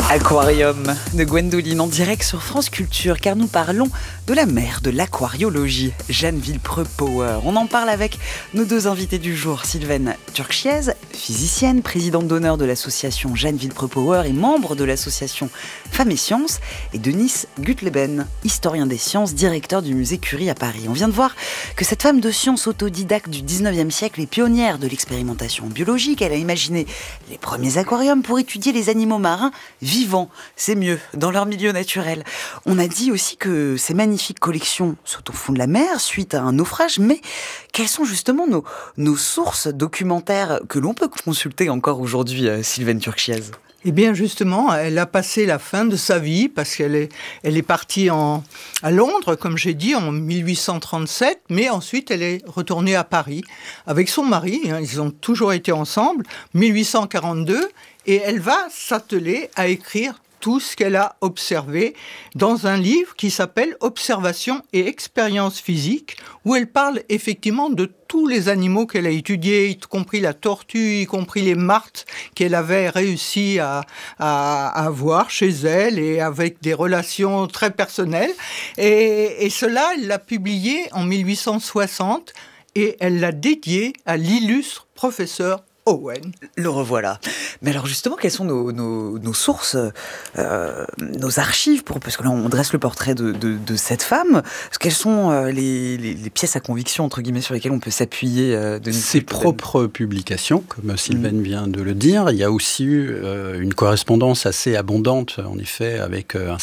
Aquarium de Gwendoline en direct sur France Culture, car nous parlons de la mère de l'aquariologie, Jeanne Villepreux-Power. On en parle avec nos deux invités du jour, Sylvaine Turchiez, physicienne, présidente d'honneur de l'association Jeanne Villepreux-Power et membre de l'association Femmes et Sciences, et Denis Gutleben, historien des sciences, directeur du musée Curie à Paris. On vient de voir que cette femme de science autodidacte du 19e siècle est pionnière de l'expérimentation biologique. Elle a imaginé les premiers aquariums pour étudier les animaux marins vivants, c'est mieux, dans leur milieu naturel. On a dit aussi que ces magnifiques collections sont au fond de la mer suite à un naufrage, mais quelles sont justement nos sources documentaires que l'on peut consulter encore aujourd'hui, Sylvaine Turchiez ? Eh bien justement, elle a passé la fin de sa vie parce qu'elle est partie à Londres, comme j'ai dit, en 1837, mais ensuite elle est retournée à Paris avec son mari, ils ont toujours été ensemble, 1842, et elle va s'atteler à écrire tout ce qu'elle a observé dans un livre qui s'appelle « Observation et expérience physique » où elle parle effectivement de tous les animaux qu'elle a étudiés, y compris la tortue, y compris les martres qu'elle avait réussi à avoir chez elle et avec des relations très personnelles. Et cela, elle l'a publié en 1860 et elle l'a dédié à l'illustre professeur Owen. Le revoilà. Mais alors justement, quelles sont nos sources, nos archives parce que là on dresse le portrait de cette femme. Quelles sont les pièces à conviction entre guillemets sur lesquelles on peut s'appuyer de ses propres publications, comme Sylvaine vient de le dire. Il y a aussi eu une correspondance assez abondante, en effet, avec un